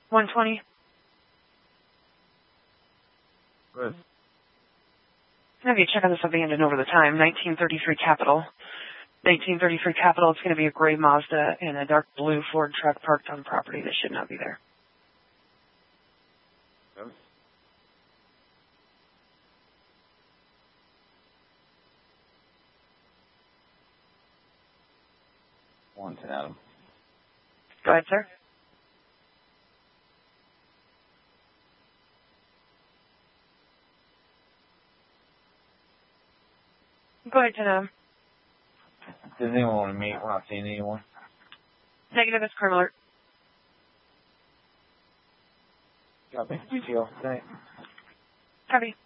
120. Good. Have you check on this abandoned over the time. 1933 Capital. 1933 Capital. It's going to be a gray Mazda and a dark blue Ford truck parked on property that should not be there. Good. Warrington, Adam. Go ahead, sir. Go ahead, Adam. Does anyone want to meet? We're not seeing anyone. Negative, it's Colonel Alert. Copy. GTO. Thanks. Copy.